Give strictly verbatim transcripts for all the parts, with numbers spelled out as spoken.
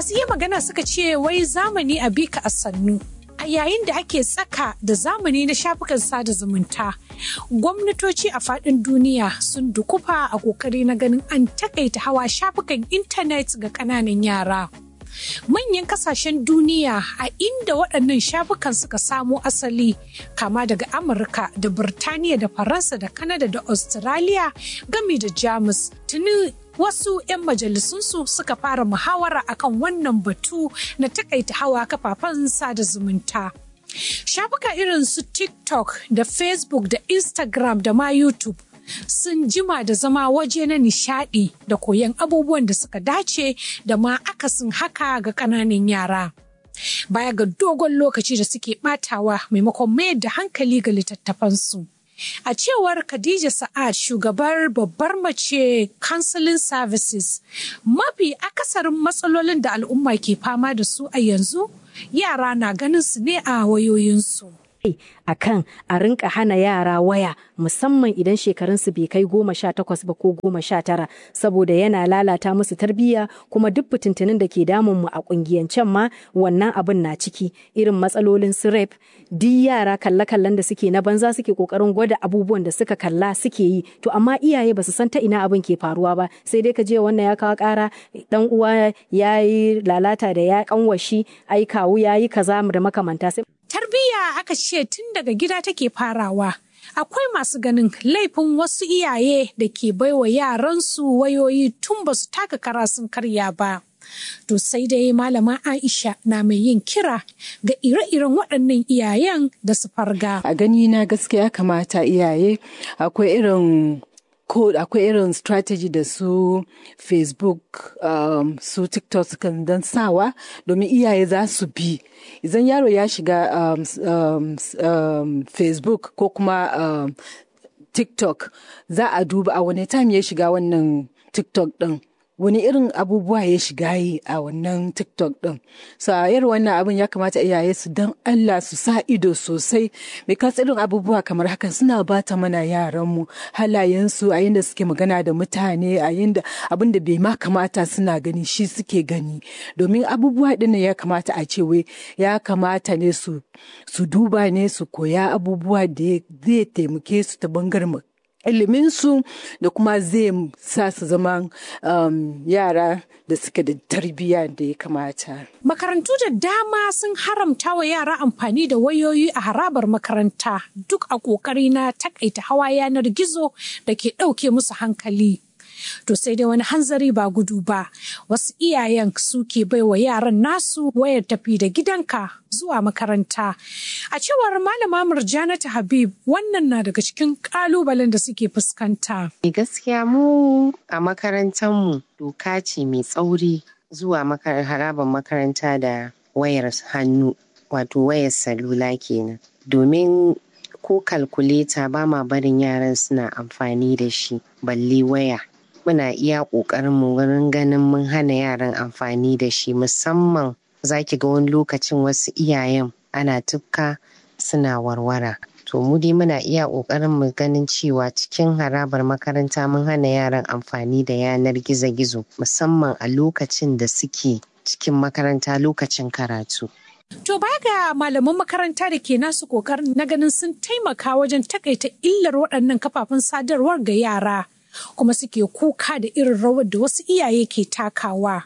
Masu yi magana suka ce wai zamani a bika a sannu. A yayin da ake tsaka da zamani na shafukan sada zumunta, gwamnatoci a faɗin duniya sun dukufa a ƙoƙari na ganin an takaita hawa shafukan intanet ga ƙananan yara. Manyan kasashen duniya a inda waɗannan shafukan suka samo asali, kama daga Amurka da Birtaniya da Faransa da Kanada da Australia gami da Jamus, tuni wasu 'yan majalisunsu suka fara muhawara akan wannan batu na takaita hawa kafafen sada zumunta. Shafuka irin su TikTok da Facebook da Instagram da ma YouTube sun jima da zama waje na nishadi da koyon abubuwan da suka dace da ma akasin haka ga ƙananan yara. Baya ga dogon lokaci da suke ɓatawa maimakon mayar da hankali ga littattafansu. A cewar Khadija Sa'ad, shugabar babbar mace Counseling Services, mafi akasarin matsalolin da al'umma ke fama da su a yanzu, yara na ganin su ne a wayoyinsu. A kan a rinka hana yara waya musamman idan shekarunsu bai kai goma sha takwas ba ko goma sha tara saboda yana lalata musu tarbiyya, kuma duk fitintunin da ke damun mu a kungiyancen ma wannan abin na ciki, irin matsalolin su rep. Duk yara kalle-kallen da suke na banza suke kokarin gwada abubuwan da suka kalla suke yi, to amma iyaye ba su san ta ina abin ke faruwa ba, sai dai ka je wannan ya kawo kara dan uwa ya yi lalata da ya kanwashi, ai kawu ya yi kaza da makamanta. Sai tarbiyya aka ce tun daga gida take farawa. Akwai masu ganin laifin wasu iyaye da ke baiwa yaransu wayoyi tun ba su taka kara sun karya ba. To sai dai malama Aisha na mai yin kira ga ire-iren waɗannan iyayen da su farga. A gani na gaskiya kamata iyaye akwai irin code, akwai irin strategy da su Facebook, um, su TikTok sukan dan sawa domin iyaye za su bi. Idan yaro ya shiga um, um, um, Facebook ko kuma um, TikTok, za a duba a wani time ya shiga wannan TikTok ɗin. Wani irin abubuwa ya shiga yi a wannan TikTok ɗin. So a irin wannan abin ya kamata iyaye su dan Allah su sa ido sosai, because irin abubuwa kamar hakan suna bata mana yaranmu halayensu a yinda suke magana da mutane, a yinda abin da bai ma kamata suna gani shi suke gani. Domin abubuwa ɗin ya kamata a ce wai ya kamata ne su su duba ne su koya abubuwa da zai taimake su ta bangaren iliminsu da kuma zai sa su zama um, yara da suke da tarbiyya da ya kamata. Makarantu da dama sun haramta wa yara amfani da wayoyi a harabar makaranta, duk a ƙoƙari na takaita hawa yanar gizo da ke ɗauke musu hankali. To sai dai wani hanzari ba gudu ba, wasu iyayen suke baiwa yaran nasu wayar tafi da gidanka zuwa makaranta. A cewar malama Murjanatu Habib, wannan na daga cikin kalubalen da suke fuskanta. Gaskiya mu a makarantarmu doka ce mai tsauri zuwa harabar makaranta da wayar hannu, wato wayar salula kenan. Domin ko kalkuleta ba ma barin yaran suna amfani da shi, balle waya. Muna iya ƙoƙarinmu wurin ganin mun hana yaran amfani da shi, musamman za ki ga wani lokacin wasu iyayen ana tufka suna warwara. To mu dai muna iya ƙoƙarin mu ganin cewa cikin harabar makaranta mun hana yaran amfani da yanar gizo-gizo, musamman a lokacin da suke cikin makaranta lokacin karatu. To baya ga malaman makaranta da ke nasu ƙoƙarin na ganin sun taimaka wajen takaita illar waɗannan kafafen sadarwar ga yara, kuma suke kuka da irin rawar da wasu iyaye ke takawa.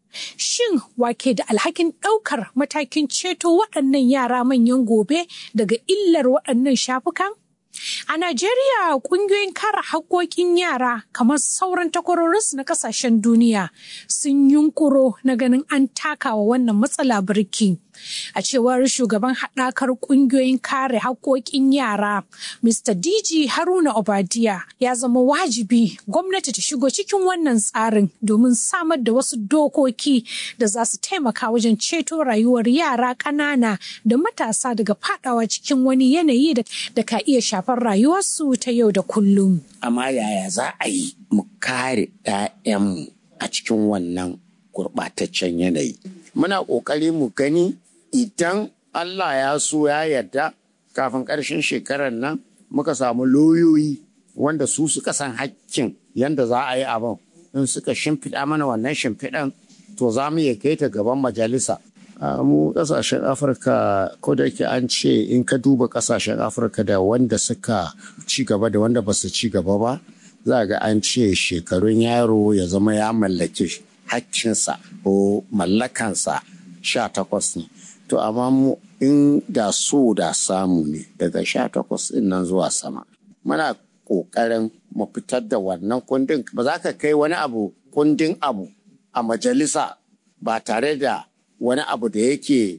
Shin wake da alhakin ɗaukar matakin ceto waɗannan yara manyan gobe daga illar waɗannan shafukan? A Najeriya, ƙungiyoyin kare haƙƙoƙin yara kamar sauran takwarorinsu na ƙasashen duniya sun yunkuro na ganin an takawa wannan matsala birki. A cewar shugaban haɗakar ƙungiyoyin kare haƙƙoƙin yara, Mister D G Haruna Obadiya, ya zama wajibi gwamnati ta shigo cikin wannan tsarin domin samar da wasu dokoki da za su taimaka wajen ceto rayuwar yara ƙanana da matasa daga faɗawa cikin wani yanayi da ka iya shafar rayuwarsu ta yau da kullum. Amma yaya za a yi mu kare 'ya'yanmu a cikin wannan gurɓataccen yanayi? Muna ƙoƙari mu gani idan Allah ya so ya yarda kafin ƙarshen shekarar nan muka samu lauyoyi wanda su suka san hakkin yadda za a yi abin, in suka shimfiɗa mana wannan shimfiɗan to za mu iya kai ta gaban majalisa. Mu kasashen Afirka ko da yake an ce in ka duba kasashen Afirka da wanda suka ci gaba da wanda ba su ci gaba ba, za ga an ce shekarun yaro ya zama ya mallaki hakkinsa ko mallakansa sha takwas ne. To amma mu in da so da samu ne daga sha takwas ɗin nan zuwa sama. Muna ƙoƙarin mu fitar da wannan kundin. Ba za ka kai wani abu kundin abu a majalisa ba tare da wani abu da yake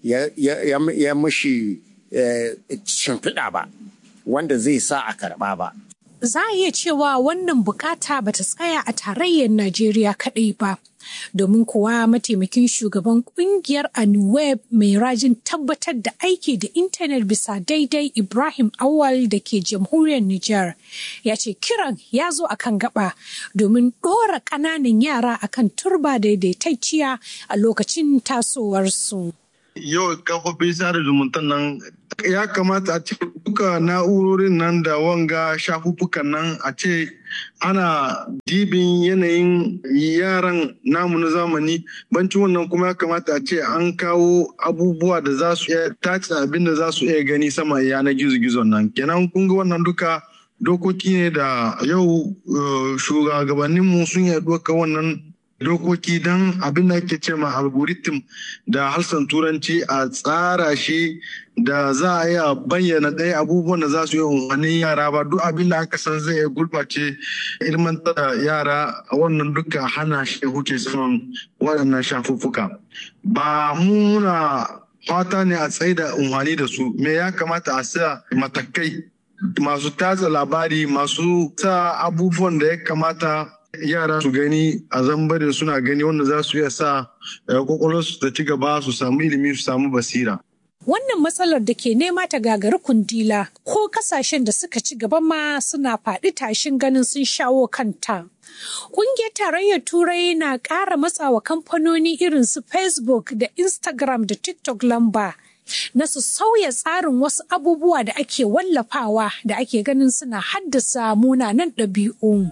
ya mushi shimfiɗa ba wanda zai sa a karɓa ba. Za a iya cewa wannan bukata ba ta tsaya a tarayyar Najeriya kaɗai ba, domin kuwa mataimakin shugaban kungiyar Anuweb mai rajin tabbatar da aiki da intanet bisa daidai Ibrahim Awal da ke jamhuriyar Nijar ya ce kiran ya zo akan gaba domin ɗora ƙananan yara akan turba daidaitacciya a lokacin tasowarsu. Yau kafofin sada zumunta nan ya kamata a ce duka na'urorin nan da wanga shafuffukan nan a ce ana dibin yanayin yaran namu na zamani. Bancin wannan kuma ya kamata a ce an kawo abubuwa da za su iya tace abin da za su iya gani sama yanar gizo-gizon nan. Kenan kun ga wannan duka dokoki ne da yau shugabanninmu sun yi ɗauka wannan dokoki don abin da ake ce ma algorithm da harshen turanci a tsara shi da za a iya bayyana ɗaya abubuwan da za su yi umarnin yara ba duk abin da aka san zai gurɓace ilmantar da yara a wannan duka hana shi huce saman waɗannan shafuffuka. Ba muna fata ne a tsaye da umarni da su, me ya kamata a sa matakai masu tatsa labari masu sa abubuwan da ya kamata yara su gani a zambarin suna gani wanda za su iya sa kwakwalwarsu ta ci gaba su samu ilimi su samu basira. Wannan matsalar da ke nema ta gagari kundila ko kasashen da suka ci gaba ma suna faɗi tashin ganin sun shawo kanta. Ƙungiyar Tarayyar Turai na ƙara matsawa kamfanoni irin su Facebook da Instagram da TikTok lamba na su sauya tsarin wasu abubuwa da ake wallafawa da ake ganin suna haddasa munanan ɗabi'u.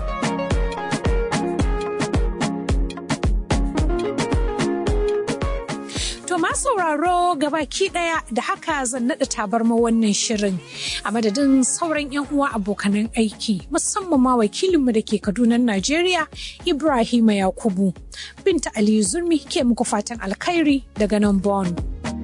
To ma sauraro gabaki daya da haka zan naɗa tabarma wannan shirin a madadin sauran 'yan uwa abokanan aiki musamman ma wakilinmu da ke Kaduna Najeriya Ibrahima Yakubu. Binta Aliyu Zurmi ke muku fatan alkhairi daga nan Bonn.